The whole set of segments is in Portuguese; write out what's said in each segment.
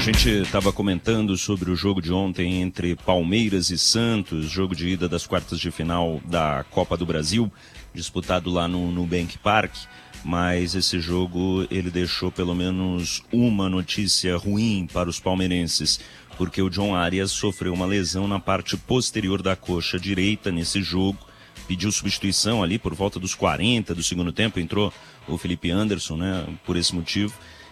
gente estava comentando sobre o jogo de ontem entre Palmeiras e Santos, jogo de ida das quartas de final da Copa do Brasil, disputado lá no Nubank Park, mas esse jogo ele deixou pelo menos uma notícia ruim para os palmeirenses, porque o John Arias sofreu uma lesão na parte posterior da coxa direita nesse jogo, pediu substituição ali por volta dos 40 do segundo tempo, entrou o Felipe Anderson, né, por esse motivo.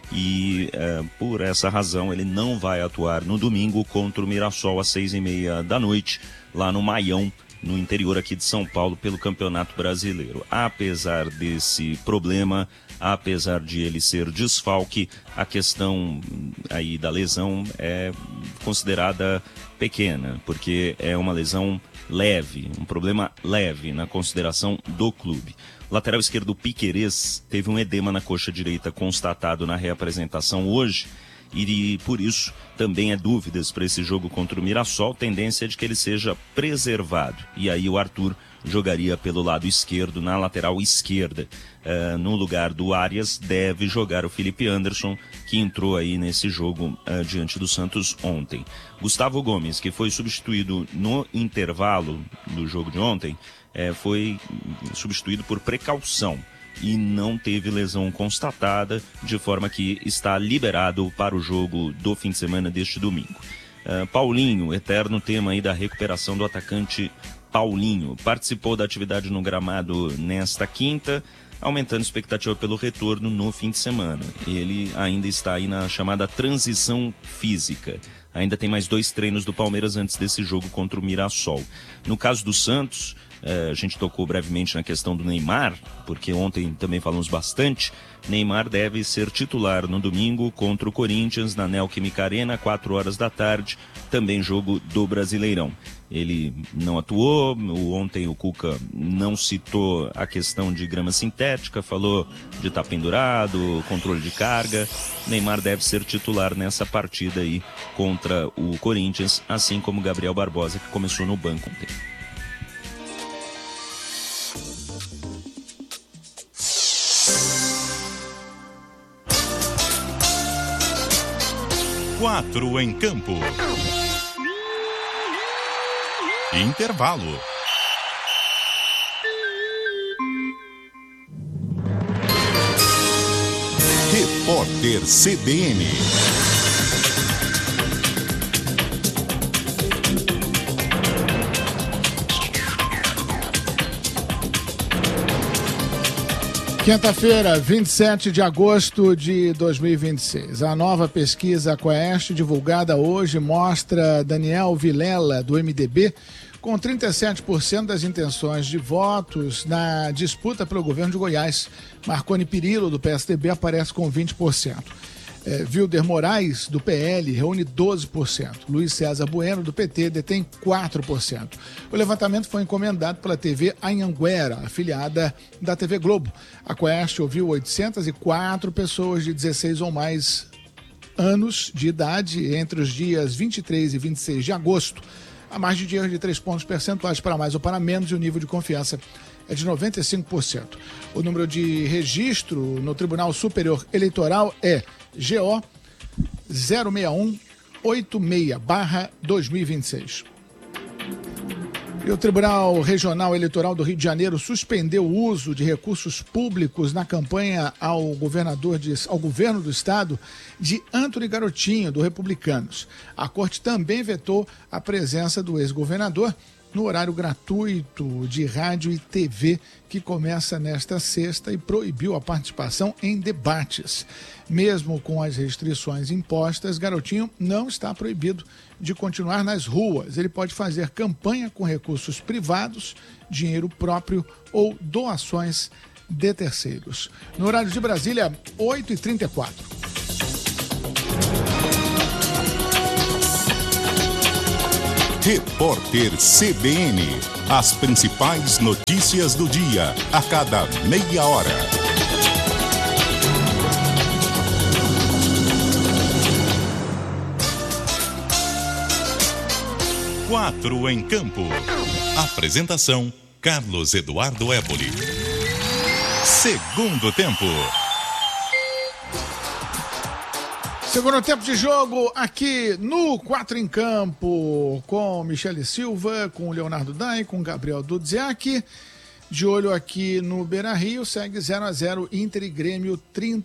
E por essa razão ele não vai atuar no domingo contra o Mirassol às 6h30 da noite, lá no Maião, no interior aqui de São Paulo, pelo Campeonato Brasileiro. Apesar desse problema, apesar de ele ser desfalque, a questão aí da lesão é considerada pequena, porque é uma lesão leve, um problema leve na consideração do clube. Lateral esquerdo Piquerez teve um edema na coxa direita constatado na reapresentação hoje e por isso também é dúvidas para esse jogo contra o Mirassol, tendência de que ele seja preservado. E aí o Arthur jogaria pelo lado esquerdo, na lateral esquerda. No lugar do Arias deve jogar o Felipe Anderson, que entrou aí nesse jogo diante do Santos ontem. Gustavo Gomes, que foi substituído no intervalo do jogo de ontem, foi substituído por precaução e não teve lesão constatada, de forma que está liberado para o jogo do fim de semana deste domingo. Paulinho, eterno tema aí da recuperação do atacante Paulinho, participou da atividade no gramado nesta quinta, aumentando a expectativa pelo retorno no fim de semana. Ele ainda está aí na chamada transição física. Ainda tem mais 2 treinos do Palmeiras antes desse jogo contra o Mirassol. No caso do Santos, a gente tocou brevemente na questão do Neymar, porque ontem também falamos bastante. Neymar deve ser titular no domingo contra o Corinthians, na Neoquímica Arena, 4h da tarde, também jogo do Brasileirão. Ele não atuou, ontem o Cuca não citou a questão de grama sintética, falou de estar pendurado, controle de carga. Neymar deve ser titular nessa partida aí contra o Corinthians, assim como Gabriel Barbosa, que começou no banco ontem. Quatro em campo. Intervalo. Repórter CBN. Quinta-feira, 27 de agosto de 2026. A nova pesquisa Quaest, divulgada hoje, mostra Daniel Vilela, do MDB, com 37% das intenções de votos na disputa pelo governo de Goiás. Marconi Perillo, do PSDB, aparece com 20%. Wilder Moraes, do PL, reúne 12%. Luiz César Bueno, do PT, detém 4%. O levantamento foi encomendado pela TV Anhanguera, afiliada da TV Globo. A Quaest ouviu 804 pessoas de 16 ou mais anos de idade entre os dias 23 e 26 de agosto. A margem de erro de 3 pontos percentuais para mais ou para menos e o nível de confiança é de 95%. O número de registro no Tribunal Superior Eleitoral é GO 06186/2026. E o Tribunal Regional Eleitoral do Rio de Janeiro suspendeu o uso de recursos públicos na campanha ao governo do estado de Antony Garotinho, do Republicanos. A corte também vetou a presença do ex-governador no horário gratuito de rádio e TV, que começa nesta sexta, e proibiu a participação em debates. Mesmo com as restrições impostas, Garotinho não está proibido de continuar nas ruas. Ele pode fazer campanha com recursos privados, dinheiro próprio ou doações de terceiros. No horário de Brasília, 8h34. Repórter CBN. As principais notícias do dia, a cada meia hora. Quatro em campo. Apresentação: Carlos Eduardo Éboli. Segundo tempo. Segundo tempo de jogo aqui no 4 em Campo, com Michele Silva, com Leonardo Dain, com Gabriel Dudziak. De olho aqui no Beira-Rio, segue 0-0 Inter e Grêmio,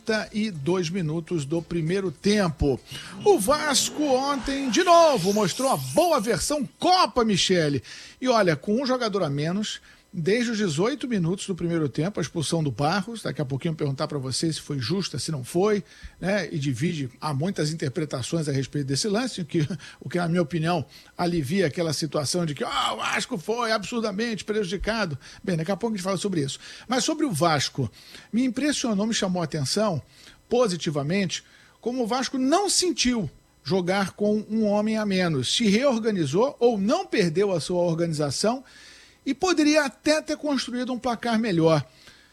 32 minutos do primeiro tempo. O Vasco ontem, de novo, mostrou a boa versão Copa, Michele. E olha, com um jogador a menos, desde os 18 minutos do primeiro tempo, a expulsão do Barros. Daqui a pouquinho eu perguntar para vocês se foi justa, se não foi, né? E há muitas interpretações a respeito desse lance, o que na minha opinião alivia aquela situação de que o Vasco foi absurdamente prejudicado. Bem, daqui a pouco a gente fala sobre isso. Mas sobre o Vasco, me impressionou, me chamou a atenção positivamente, como o Vasco não sentiu jogar com um homem a menos. Se reorganizou ou não perdeu a sua organização e poderia até ter construído um placar melhor.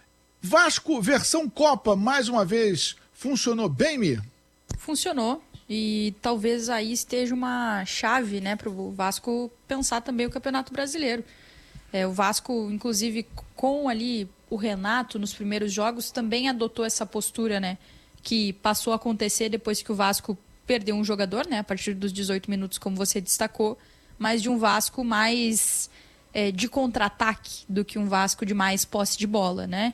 Vasco, versão Copa, mais uma vez, funcionou bem, Mi? Funcionou. E talvez aí esteja uma chave, né, para o Vasco pensar também o Campeonato Brasileiro. O Vasco, inclusive, com ali o Renato nos primeiros jogos, também adotou essa postura, né, que passou a acontecer depois que o Vasco perdeu um jogador, né, a partir dos 18 minutos, como você destacou, mas de um Vasco mais de contra-ataque do que um Vasco de mais posse de bola, né?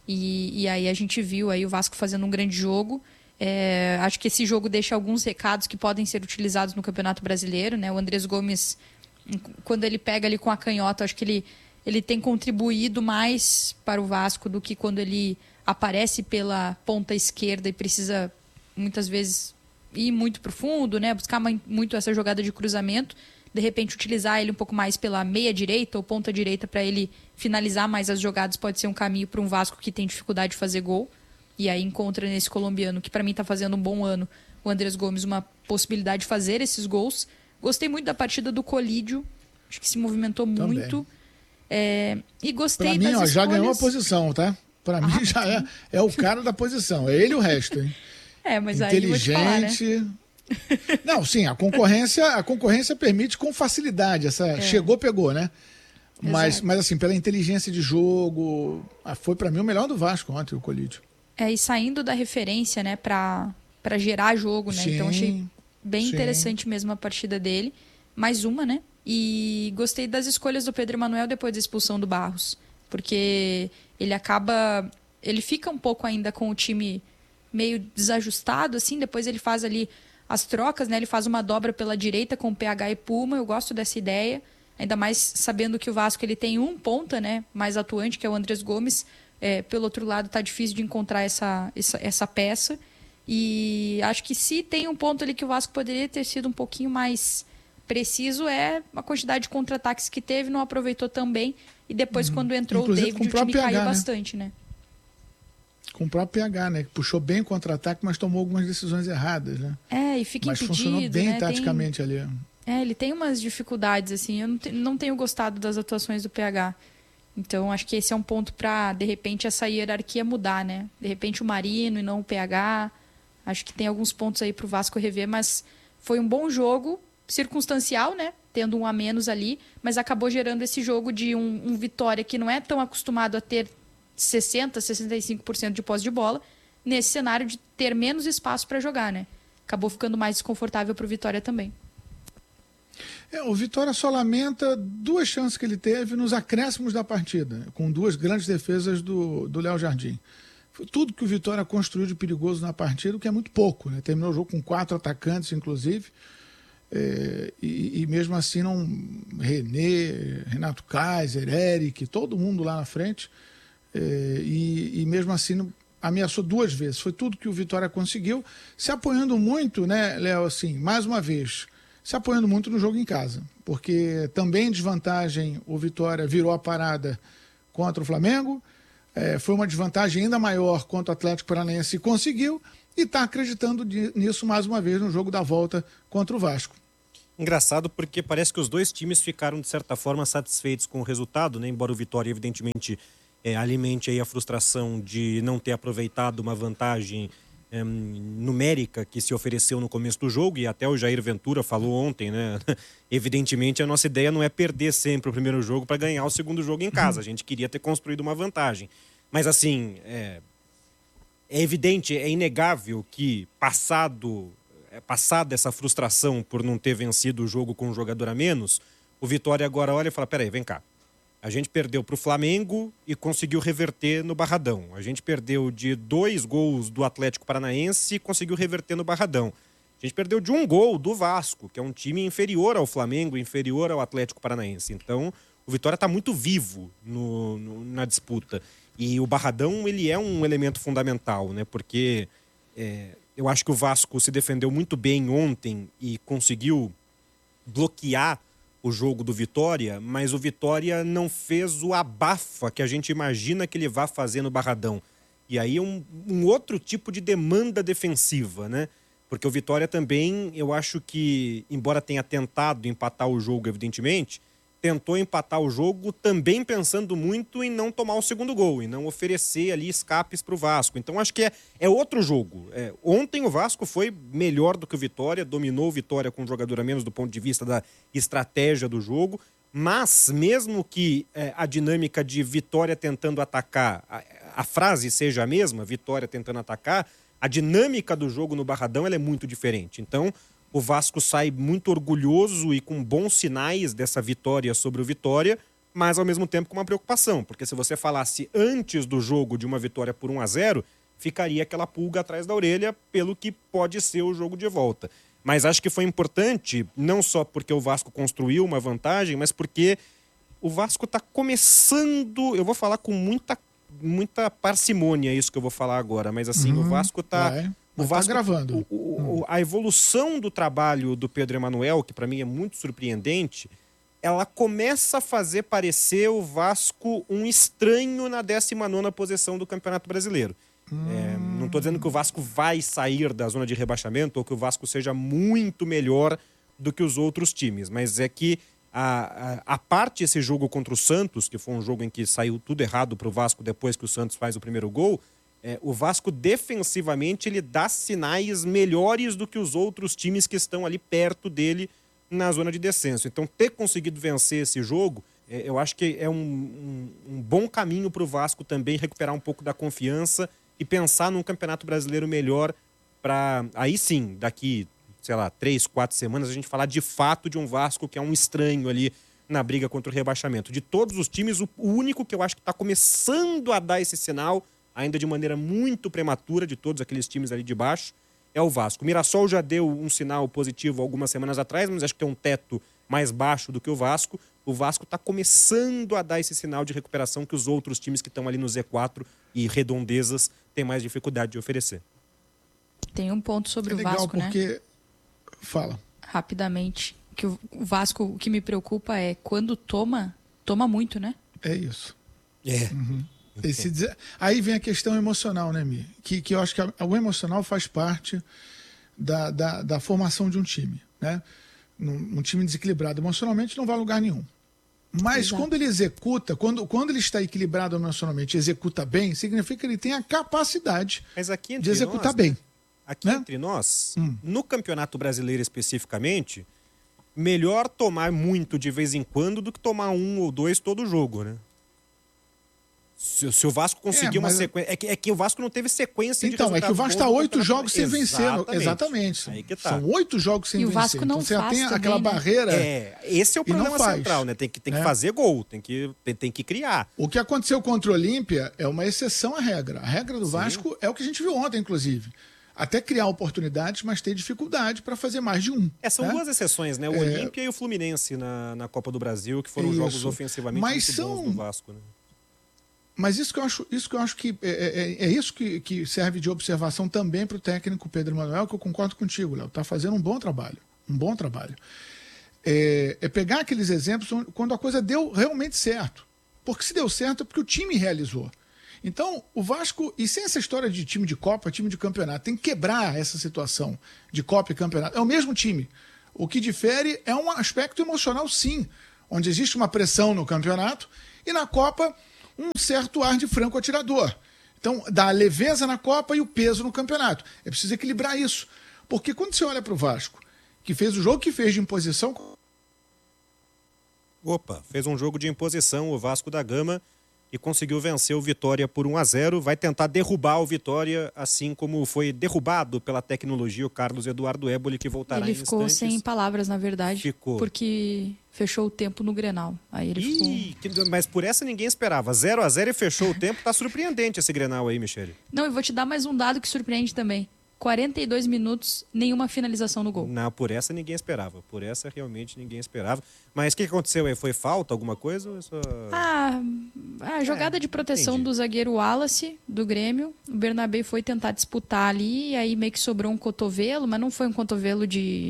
E aí a gente viu aí o Vasco fazendo um grande jogo. Acho que esse jogo deixa alguns recados que podem ser utilizados no Campeonato Brasileiro, né? O Andrés Gomes, quando ele pega ali com a canhota, acho que ele tem contribuído mais para o Vasco do que quando ele aparece pela ponta esquerda e precisa muitas vezes ir muito profundo, né? Buscar muito essa jogada de cruzamento. De repente, utilizar ele um pouco mais pela meia-direita ou ponta-direita para ele finalizar mais as jogadas pode ser um caminho para um Vasco que tem dificuldade de fazer gol. E aí encontra nesse colombiano, que para mim está fazendo um bom ano, o Andrés Gomes, uma possibilidade de fazer esses gols. Gostei muito da partida do Colídio, acho que se movimentou muito. E gostei das escolhas. Já ganhou a posição, tá? Para mim já é o cara da posição, é ele e o resto, hein? Mas inteligente. Aí eu vou te falar, né? Não, sim, a concorrência permite com facilidade. Chegou, pegou, né? Mas assim, pela inteligência de jogo, foi para mim o melhor do Vasco ontem, o Colídio. E saindo da referência, né, para gerar jogo, né? Sim, então achei bem interessante mesmo a partida dele. Mais uma, né? E gostei das escolhas do Pedro Emanuel depois da expulsão do Barros. Porque ele fica um pouco ainda com o time meio desajustado, assim, depois ele faz ali as trocas, né? Ele faz uma dobra pela direita com PH e Puma. Eu gosto dessa ideia, ainda mais sabendo que o Vasco ele tem um ponta, né, mais atuante, que é o Andrés Gomes. Pelo outro lado, tá difícil de encontrar essa peça. E acho que se tem um ponto ali que o Vasco poderia ter sido um pouquinho mais preciso, é a quantidade de contra-ataques que teve, não aproveitou também. E depois, quando entrou inclusive, o David, o time caiu bastante, né? Com o próprio PH, né? Que puxou bem o contra-ataque, mas tomou algumas decisões erradas, né? E fica mas impedido, funcionou bem, né? taticamente ali. Ele tem umas dificuldades, assim. Eu não tenho gostado das atuações do PH. Então, acho que esse é um ponto para, de repente, essa hierarquia mudar, né? De repente, o Marino e não o PH. Acho que tem alguns pontos aí pro Vasco rever, mas foi um bom jogo, circunstancial, né? Tendo um a menos ali, mas acabou gerando esse jogo de um Vitória que não é tão acostumado a ter 60%, 65% de posse de bola, nesse cenário de ter menos espaço para jogar, né? Acabou ficando mais desconfortável para o Vitória também. O Vitória só lamenta duas chances que ele teve nos acréscimos da partida, com duas grandes defesas do Léo Jardim. Foi tudo que o Vitória construiu de perigoso na partida, o que é muito pouco, né? Terminou o jogo com 4 atacantes, inclusive, e mesmo assim René, Renato Kaiser, Eric, todo mundo lá na frente. E mesmo assim ameaçou 2 vezes. Foi tudo que o Vitória conseguiu, se apoiando muito, né, Léo, assim, mais uma vez, se apoiando muito no jogo em casa, porque também em desvantagem o Vitória virou a parada contra o Flamengo, foi uma desvantagem ainda maior contra o Atlético Paranaense e conseguiu, e está acreditando nisso mais uma vez no jogo da volta contra o Vasco. Engraçado porque parece que os dois times ficaram de certa forma satisfeitos com o resultado, né? Embora o Vitória evidentemente alimente aí a frustração de não ter aproveitado uma vantagem numérica que se ofereceu no começo do jogo, e até o Jair Ventura falou ontem, né? Evidentemente a nossa ideia não é perder sempre o primeiro jogo para ganhar o segundo jogo em casa, a gente queria ter construído uma vantagem, mas assim, é evidente, é inegável que passado passada essa frustração por não ter vencido o jogo com um jogador a menos, o Vitória agora olha e fala, peraí, vem cá. A gente perdeu para o Flamengo e conseguiu reverter no Barradão. A gente perdeu de 2 gols do Atlético Paranaense e conseguiu reverter no Barradão. A gente perdeu de 1 gol do Vasco, que é um time inferior ao Flamengo, inferior ao Atlético Paranaense. Então, o Vitória está muito vivo na disputa. E o Barradão, ele é um elemento fundamental, né? Porque eu acho que o Vasco se defendeu muito bem ontem e conseguiu bloquear o jogo do Vitória, mas o Vitória não fez o abafa que a gente imagina que ele vá fazer no Barradão. E aí é um outro tipo de demanda defensiva, né? Porque o Vitória também, eu acho que, embora tenha tentado empatar o jogo, evidentemente, tentou empatar o jogo também pensando muito em não tomar o segundo gol, e não oferecer ali escapes para o Vasco. Então acho que é outro jogo. Ontem o Vasco foi melhor do que o Vitória, dominou o Vitória com um jogador a menos do ponto de vista da estratégia do jogo, mas mesmo que a dinâmica de Vitória tentando atacar, a frase seja a mesma, Vitória tentando atacar, a dinâmica do jogo no Barradão ela é muito diferente. Então o Vasco sai muito orgulhoso e com bons sinais dessa vitória sobre o Vitória, mas ao mesmo tempo com uma preocupação, porque se você falasse antes do jogo de uma vitória por 1-0, ficaria aquela pulga atrás da orelha pelo que pode ser o jogo de volta. Mas acho que foi importante, não só porque o Vasco construiu uma vantagem, mas porque o Vasco está começando, eu vou falar com muita parcimônia isso que eu vou falar agora, mas assim, o Vasco está... O Vasco, tá gravando. A evolução do trabalho do Pedro Emanuel, que para mim é muito surpreendente, ela começa a fazer parecer o Vasco um estranho na 19ª posição do Campeonato Brasileiro. Não estou dizendo que o Vasco vai sair da zona de rebaixamento ou que o Vasco seja muito melhor do que os outros times, mas é que a parte esse jogo contra o Santos, que foi um jogo em que saiu tudo errado para o Vasco depois que o Santos faz o primeiro gol, o Vasco defensivamente ele dá sinais melhores do que os outros times que estão ali perto dele na zona de descenso. Então ter conseguido vencer esse jogo, eu acho que é um bom caminho para o Vasco também recuperar um pouco da confiança e pensar num Campeonato Brasileiro melhor para aí sim, daqui, sei lá, 3, 4 semanas a gente falar de fato de um Vasco que é um estranho ali na briga contra o rebaixamento. De todos os times, o único que eu acho que está começando a dar esse sinal ainda de maneira muito prematura de todos aqueles times ali de baixo, é o Vasco. O Mirassol já deu um sinal positivo algumas semanas atrás, mas acho que tem um teto mais baixo do que o Vasco. O Vasco está começando a dar esse sinal de recuperação que os outros times que estão ali no Z4 e redondezas têm mais dificuldade de oferecer. Tem um ponto sobre o Vasco, porque... né? Fala. Rapidamente. Que o Vasco, o que me preocupa é quando toma muito, né? É isso. Aí vem a questão emocional, né, Mi? Que eu acho que o emocional faz parte da formação de um time, né? Um time desequilibrado emocionalmente não vai a lugar nenhum. Mas quando ele executa, quando ele está equilibrado emocionalmente e executa bem, significa que ele tem a capacidade de executar bem. Aqui entre nós, no Campeonato Brasileiro especificamente, melhor tomar muito de vez em quando do que tomar 1 ou 2 todo jogo, né? Se o Vasco conseguir uma sequência... É que o Vasco não teve sequência de resultados. Então, é que o Vasco está 8 jogos sem vencer. Exatamente. Aí que tá. São 8 jogos sem vencer. E o Vasco não então, faz você tem também, aquela barreira... Esse é o problema central, né? Tem que fazer gol, tem que criar. O que aconteceu contra o Olímpia é uma exceção à regra. A regra do Vasco é o que a gente viu ontem, inclusive. Até criar oportunidades, mas ter dificuldade para fazer mais de um. São duas exceções, né? O Olímpia e o Fluminense na Copa do Brasil, que foram jogos ofensivamente muito bons do Vasco, né? Mas isso que eu acho que é isso que serve de observação também para o técnico Pedro Emanuel, que eu concordo contigo, Léo. Está fazendo um bom trabalho. É pegar aqueles exemplos quando a coisa deu realmente certo. Porque se deu certo é porque o time realizou. Então, o Vasco, e sem essa história de time de Copa, time de campeonato, tem que quebrar essa situação de Copa e campeonato. É o mesmo time. O que difere é um aspecto emocional, sim, onde existe uma pressão no campeonato e na Copa um certo ar de franco atirador. Então, dá a leveza na Copa e o peso no campeonato. É preciso equilibrar isso. Porque quando você olha para o Vasco, que fez o jogo que fez de imposição... Fez um jogo de imposição o Vasco da Gama e conseguiu vencer o Vitória por 1-0. Vai tentar derrubar o Vitória, assim como foi derrubado pela tecnologia o Carlos Eduardo Éboli, que voltará em instantes. Ele ficou sem palavras, na verdade, porque fechou o tempo no Grenal. Aí ele ficou... Mas por essa ninguém esperava. 0-0 e fechou o tempo. Tá surpreendente esse Grenal aí, Michele. Não, e vou te dar mais um dado que surpreende também. 42 minutos, nenhuma finalização no gol. Não, por essa ninguém esperava. Por essa realmente ninguém esperava. Mas o que aconteceu aí? Foi falta, alguma coisa? Ou só... A jogada de proteção do zagueiro Wallace, do Grêmio. O Bernabé foi tentar disputar ali, e aí meio que sobrou um cotovelo, mas não foi um cotovelo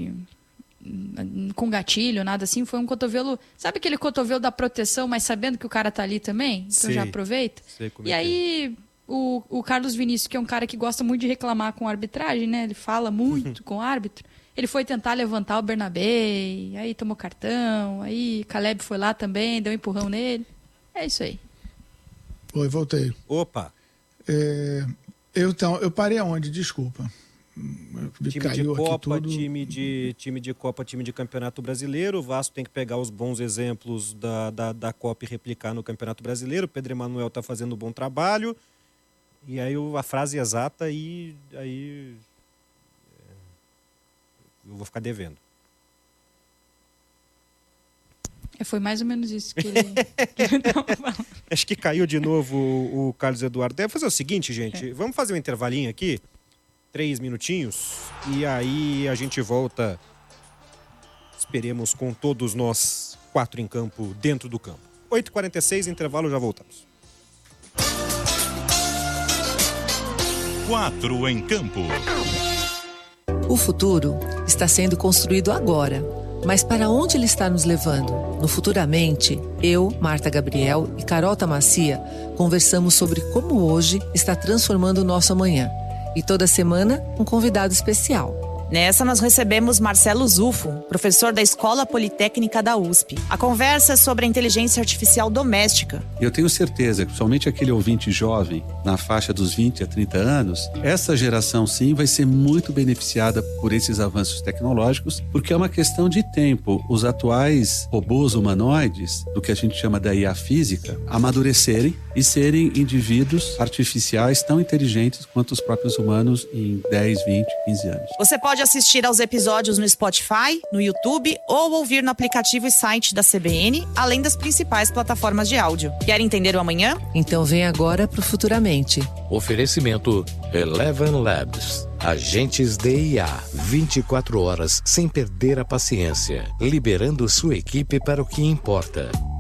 com gatilho, nada assim. Foi um cotovelo... Sabe aquele cotovelo da proteção, mas sabendo que o cara tá ali também? Então Sei. já aproveita. Sei como E é aí... O Carlos Vinícius, que é um cara que gosta muito de reclamar com a arbitragem, né? Ele fala muito com o árbitro. Ele foi tentar levantar o Bernabé, aí tomou cartão, aí Caleb foi lá também, deu um empurrão nele. É isso aí. Oi, voltei. Opa! Eu parei aonde? Desculpa. Time de Copa, time de Copa, time de Campeonato Brasileiro. O Vasco tem que pegar os bons exemplos da Copa e replicar no Campeonato Brasileiro. O Pedro Emanuel está fazendo um bom trabalho. E aí a frase exata aí eu vou ficar devendo. Foi mais ou menos isso que ele estava falando. Acho que caiu de novo o Carlos Eduardo. Deve fazer o seguinte, gente. Vamos fazer um intervalinho aqui. 3 minutinhos. E aí a gente volta. Esperemos com todos nós 4 em campo, dentro do campo. 8h46, intervalo, já voltamos. 4 em campo. O futuro está sendo construído agora. Mas para onde ele está nos levando? No Futuramente, eu, Marta Gabriel e Carol Tamacia conversamos sobre como hoje está transformando o nosso amanhã. E toda semana, um convidado especial. Nessa, nós recebemos Marcelo Zufo, professor da Escola Politécnica da USP. A conversa é sobre a inteligência artificial doméstica. Eu tenho certeza que, somente aquele ouvinte jovem, na faixa dos 20 a 30 anos, essa geração, sim, vai ser muito beneficiada por esses avanços tecnológicos, porque é uma questão de tempo. Os atuais robôs humanoides, do que a gente chama da IA física, amadurecerem e serem indivíduos artificiais tão inteligentes quanto os próprios humanos em 10, 20, 15 anos. Você pode assistir aos episódios no Spotify, no YouTube ou ouvir no aplicativo e site da CBN, além das principais plataformas de áudio. Quer entender o amanhã? Então vem agora pro Futuramente. Oferecimento Eleven Labs. Agentes de IA, 24 horas sem perder a paciência, liberando sua equipe para o que importa.